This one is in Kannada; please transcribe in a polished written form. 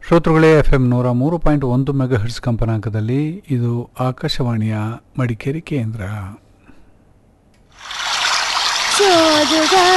ಶ್ರೋತೃಗಳೇ FM 103.1 ಮೆಗಾಹರ್ಟ್ಸ್ ಕಂಪನಾಂಕದಲ್ಲಿ ಇದು ಆಕಾಶವಾಣಿಯ ಮಡಿಕೇರಿ ಕೇಂದ್ರ.